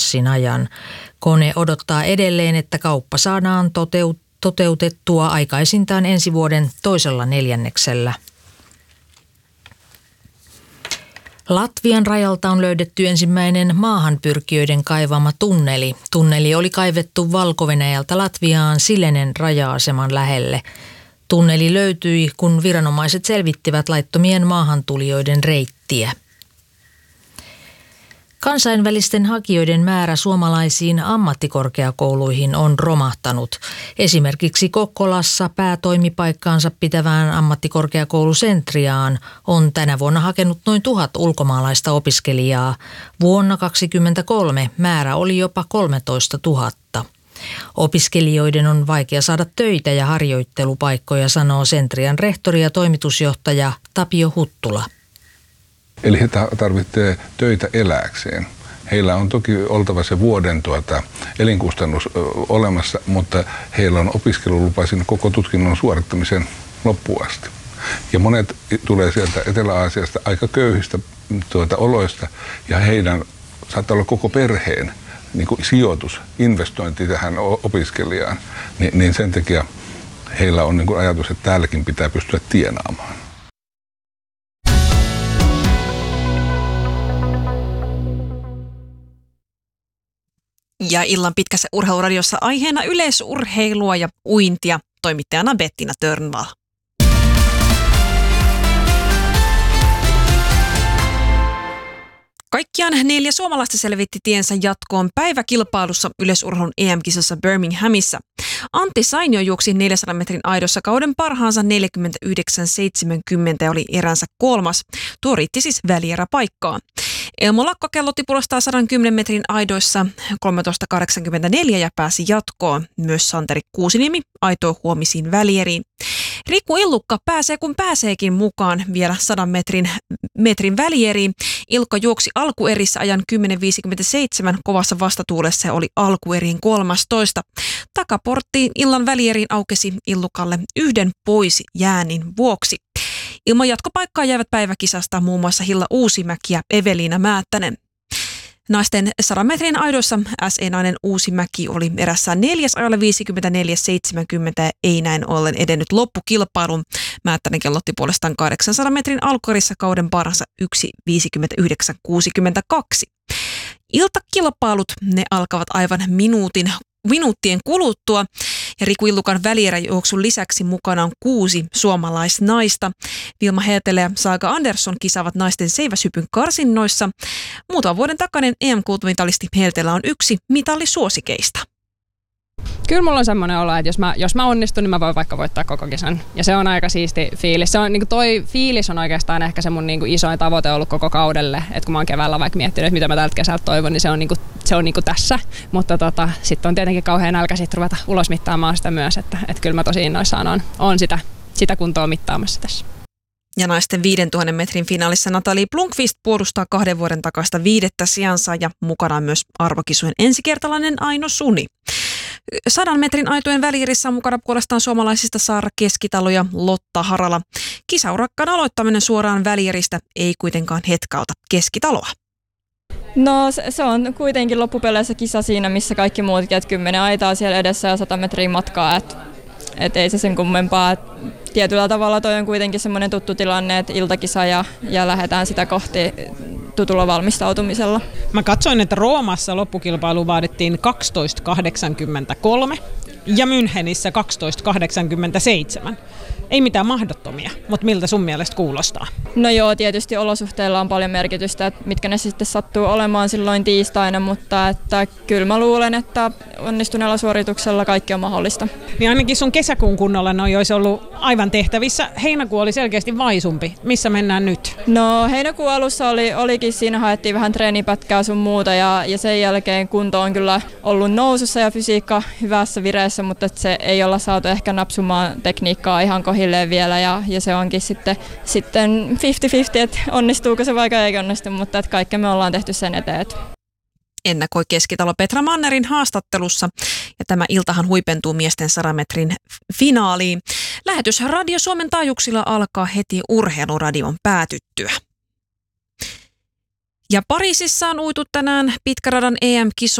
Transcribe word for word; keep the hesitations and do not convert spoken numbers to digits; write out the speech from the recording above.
passin ajan. Kone odottaa edelleen, että kauppa saadaan toteut- toteutettua aikaisintaan ensi vuoden toisella neljänneksellä. Latvian rajalta on löydetty ensimmäinen maahanpyrkijöiden kaivama tunneli. Tunneli oli kaivettu Valko-Venäjältä Latviaan Silenen raja-aseman lähelle. Tunneli löytyi, kun viranomaiset selvittivät laittomien maahantulijoiden reittiä. Kansainvälisten hakijoiden määrä suomalaisiin ammattikorkeakouluihin on romahtanut. Esimerkiksi Kokkolassa päätoimipaikkaansa pitävään ammattikorkeakoulu Centriaan on tänä vuonna hakenut noin tuhat ulkomaalaista opiskelijaa. Vuonna kaksituhattakaksikymmentäkolme määrä oli jopa kolmetoista tuhatta. Opiskelijoiden on vaikea saada töitä ja harjoittelupaikkoja, sanoo Centrian rehtori ja toimitusjohtaja Tapio Huttula. Eli he tarvitsee töitä elääkseen. Heillä on toki oltava se vuoden tuota, elinkustannus olemassa, mutta heillä on opiskelulupa sinne koko tutkinnon suorittamisen loppuun asti. Ja monet tulee sieltä Etelä-Aasiasta aika köyhistä tuota, oloista ja heidän saattaa olla koko perheen niin kuin sijoitus, investointi tähän opiskelijaan. Ni, niin sen takia heillä on niin kuin ajatus, että täälläkin pitää pystyä tienaamaan. Ja illan pitkässä urheiluradiossa aiheena yleisurheilua ja uintia, toimittajana Bettina Törnvall. Kaikkiaan neljä suomalaista selvitti tiensä jatkoon päiväkilpailussa yleisurheilun E M-kisossa Birminghamissa. Antti Sainio juoksi neljänsadan metrin aidossa kauden parhaansa neljäkymmentäyhdeksän seitsemänkymmentä ja oli eränsä kolmas. Tuo riitti siis välieräpaikkaan. Elmo Lakko kellotti puolestaan sata kymmenen metrin aidoissa kolmetoista kahdeksankymmentäneljä ja pääsi jatkoon. Myös Santeri Kuusiniemi aitoi huomisiin välieriin. Riku Illukka pääsee kun pääseekin mukaan vielä sadan metrin, metrin välieriin. Ilkka juoksi alkuerissä ajan kymmenen viisikymmentäseitsemän kovassa vastatuulessa ja oli alkueriin kolmastoista. Takaporttiin illan välieriin aukesi Illukalle yhden pois jäänin vuoksi. Ilman jatkopaikkaa jäivät päiväkisasta muun muassa Hilla Uusimäki ja Eveliina Määttänen. Naisten sadan metrin aidoissa S E-nainen Uusimäki oli erässään neljäs ajalla viisikymmentäneljä seitsemänkymmentä ja ei näin ollen edennyt loppukilpailun. Määttänen kellotti puolestaan kahdeksansadan metrin alkuerissa kauden parhaansa yksi viisikymmentäyhdeksän kuusikymmentäkaksi. Iltakilpailut ne alkavat aivan minuutin minuuttien kuluttua ja Riku Illukan välieräjuoksun lisäksi mukana on kuusi suomalaisnaista. Vilma Heetele ja Saaga Andersson kisaavat naisten seiväshypyn karsinnoissa. Muutaman vuoden takainen E M-kultamitalisti Heetele on yksi mitallisuosikeista. Kyllä mulla on semmoinen olo, että jos mä, jos mä onnistun, niin mä voin vaikka voittaa koko kisan. Ja se on aika siisti fiilis. Se on, niin kuin toi fiilis on oikeastaan ehkä se mun niin kuin isoin tavoite ollut koko kaudelle. Että kun mä oon keväällä vaikka miettinyt, että mitä mä tältä kesältä toivon, niin se on, niin kuin, se on niin kuin tässä. Mutta tota, sitten on tietenkin kauhean nälkä sit ruveta ulosmittaamaan sitä myös. Että et kyllä mä tosi innoissaan on, on sitä, sitä kuntoa mittaamassa tässä. Ja naisten viidentuhannen metrin finaalissa Natalie Blomqvist puolustaa kahden vuoden takaista viidettä sijansa ja mukana on myös arvokisujen ensikertalainen Aino Suni. Sadan metrin aitojen välierissä on mukana puolestaan suomalaisista Saara Keskitalo ja Lotta Harala. Kisaurakkaan aloittaminen suoraan välieristä ei kuitenkaan hetkauta Keskitaloa. No se on kuitenkin loppupeleissä kisa siinä, missä kaikki muutkin, että kymmenen aitaa siellä edessä ja sata metriä matkaa, että et ei se sen kummempaa. Et tietyllä tavalla toi on kuitenkin semmoinen tuttu tilanne, että iltakisa ja, ja lähdetään sitä kohti tutulla valmistautumisella. Mä katsoin, että Roomassa loppukilpailu vaadittiin kaksitoista kahdeksankymmentäkolme ja Münchenissä kaksitoista kahdeksankymmentäseitsemän. Ei mitään mahdottomia, mutta miltä sun mielestä kuulostaa? No joo, tietysti olosuhteilla on paljon merkitystä, että mitkä ne sitten sattuu olemaan silloin tiistaina, mutta että kyllä mä luulen, että onnistuneella suorituksella kaikki on mahdollista. Niin ainakin sun kesäkuun kunnolla ne olisi ollut aivan tehtävissä. Heinäkuu oli selkeästi vaisumpi. Missä mennään nyt? No heinäkuun alussa oli, olikin, siinä haettiin vähän treenipätkää sun muuta ja, ja sen jälkeen kunto on kyllä ollut nousussa ja fysiikka hyvässä vireessä, mutta se ei olla saatu ehkä napsumaan tekniikkaa ihan kohilleen vielä ja, ja se onkin sitten, sitten viisikymmentä viisikymmentä, että onnistuuko se vaikka ei onnistu, mutta että kaikki me ollaan tehty sen eteen. Ennakoi Keskitalo Petra Mannerin haastattelussa ja tämä iltahan huipentuu miesten sadan metrin finaaliin. Lähetys Radio Suomen taajuuksilla alkaa heti urheiluradion päätyttyä. Ja Pariisissa on uitu tänään pitkäradan E M-kiso.